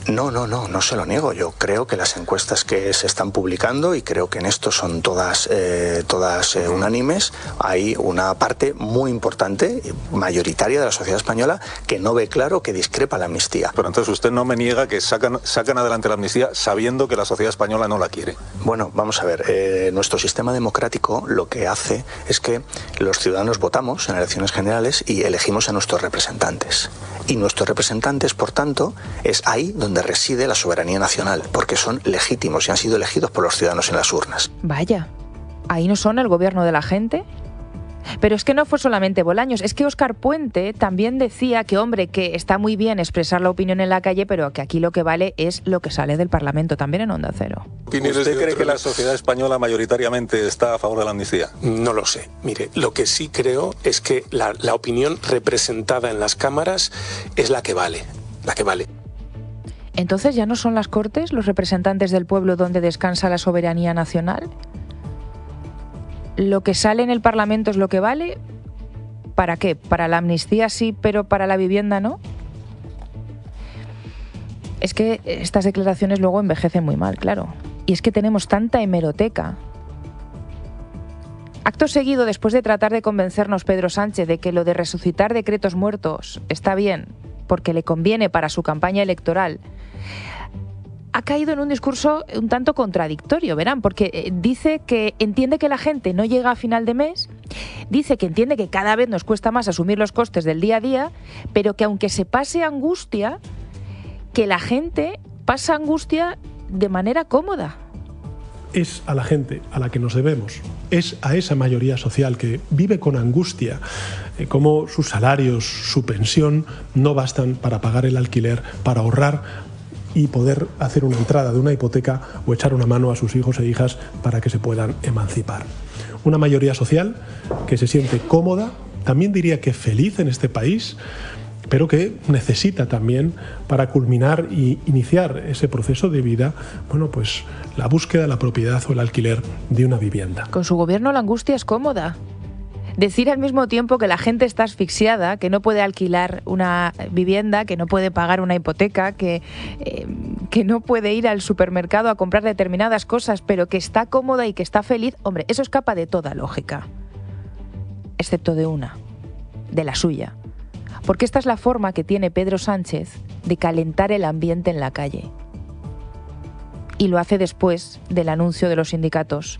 No se lo niego. Yo creo que las encuestas que se están publicando, y creo que en esto son todas unánimes, hay una parte muy importante, mayoritaria de la sociedad española, que no ve claro, que discrepa la amnistía. Pero entonces usted no me niega que sacan adelante la amnistía sabiendo que la sociedad española no la quiere. Bueno, vamos a ver, nuestro sistema democrático lo que hace es que los ciudadanos votamos en elecciones generales y elegimos a nuestros representantes. Y nuestros representantes, por tanto, es ahí donde reside la soberanía nacional, porque son legítimos y han sido elegidos por los ciudadanos en las urnas. Vaya, ¿ahí no son el gobierno de la gente? Pero es que no fue solamente Bolaños, es que Óscar Puente también decía que, hombre, que está muy bien expresar la opinión en la calle, pero que aquí lo que vale es lo que sale del Parlamento, también en Onda Cero. ¿Usted cree que la sociedad española mayoritariamente está a favor de la amnistía? No lo sé. Mire, lo que sí creo es que la opinión representada en las cámaras es la que vale. ¿Entonces ya no son las Cortes los representantes del pueblo donde descansa la soberanía nacional? ¿Lo que sale en el Parlamento es lo que vale? ¿Para qué? ¿Para la amnistía sí, pero para la vivienda no? Es que estas declaraciones luego envejecen muy mal, claro. Y es que tenemos tanta hemeroteca. Acto seguido, después de tratar de convencernos Pedro Sánchez de que lo de resucitar decretos muertos está bien, porque le conviene para su campaña electoral, ha caído en un discurso un tanto contradictorio, verán, porque dice que entiende que la gente no llega a final de mes, dice que entiende que cada vez nos cuesta más asumir los costes del día a día, pero que aunque se pase angustia, que la gente pasa angustia de manera cómoda. Es a la gente a la que nos debemos, es a esa mayoría social que vive con angustia, como sus salarios, su pensión no bastan para pagar el alquiler, para ahorrar y poder hacer una entrada de una hipoteca o echar una mano a sus hijos e hijas para que se puedan emancipar. Una mayoría social que se siente cómoda, también diría que feliz en este país, pero que necesita también, para culminar y iniciar ese proceso de vida, bueno, pues la búsqueda, la propiedad o el alquiler de una vivienda. Con su gobierno la angustia es cómoda. Decir al mismo tiempo que la gente está asfixiada, que no puede alquilar una vivienda, que no puede pagar una hipoteca, que no puede ir al supermercado a comprar determinadas cosas, pero que está cómoda y que está feliz, hombre, eso escapa de toda lógica. Excepto de una, de la suya. Porque esta es la forma que tiene Pedro Sánchez de calentar el ambiente en la calle. Y lo hace después del anuncio de los sindicatos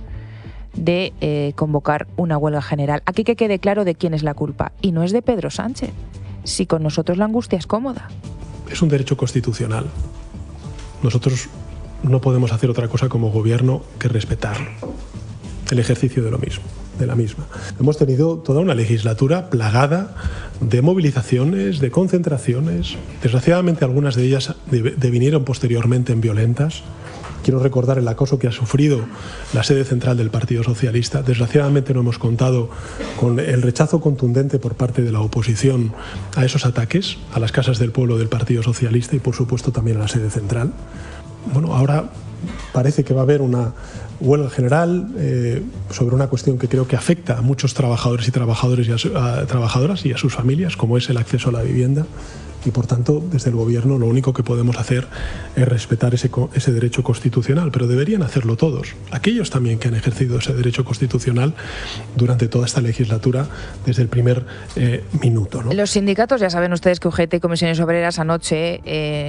de convocar una huelga general. Aquí que quede claro de quién es la culpa. Y no es de Pedro Sánchez. Si con nosotros la angustia es cómoda. Es un derecho constitucional. Nosotros no podemos hacer otra cosa como gobierno que respetarlo. El ejercicio de lo mismo, de la misma. Hemos tenido toda una legislatura plagada de movilizaciones, de concentraciones. Desgraciadamente algunas de ellas devinieron posteriormente en violentas. Quiero recordar el acoso que ha sufrido la sede central del Partido Socialista. Desgraciadamente no hemos contado con el rechazo contundente por parte de la oposición a esos ataques, a las casas del pueblo del Partido Socialista y por supuesto también a la sede central. Bueno, ahora parece que va a haber una huelga general sobre una cuestión que creo que afecta a muchos trabajadores y trabajadoras y a sus familias, como es el acceso a la vivienda. Y por tanto, desde el Gobierno lo único que podemos hacer es respetar ese derecho constitucional, pero deberían hacerlo todos. Aquellos también que han ejercido ese derecho constitucional durante toda esta legislatura, desde el primer minuto, ¿no? Los sindicatos, ya saben ustedes que UGT y Comisiones Obreras anoche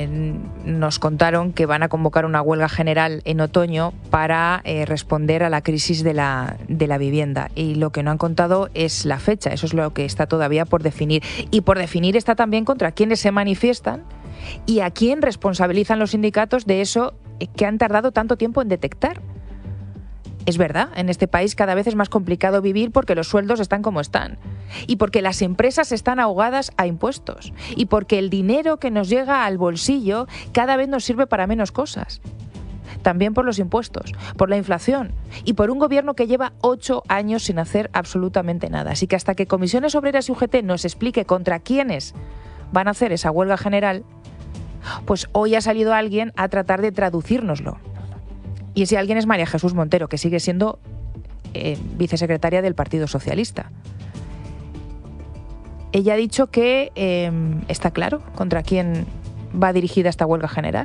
nos contaron que van a convocar una huelga general en otoño para responder a la crisis de la vivienda. Y lo que no han contado es la fecha, eso es lo que está todavía por definir. Y por definir está también contra quiénes se manifiestan y a quién responsabilizan los sindicatos de eso que han tardado tanto tiempo en detectar. Es verdad, en este país cada vez es más complicado vivir porque los sueldos están como están y porque las empresas están ahogadas a impuestos y porque el dinero que nos llega al bolsillo cada vez nos sirve para menos cosas. También por los impuestos, por la inflación y por un gobierno que lleva 8 años sin hacer absolutamente nada. Así que hasta que Comisiones Obreras y UGT nos explique contra quiénes van a hacer esa huelga general, pues hoy ha salido alguien a tratar de traducírnoslo. Y ese alguien es María Jesús Montero, que sigue siendo vicesecretaria del Partido Socialista. Ella ha dicho que está claro contra quién va dirigida esta huelga general.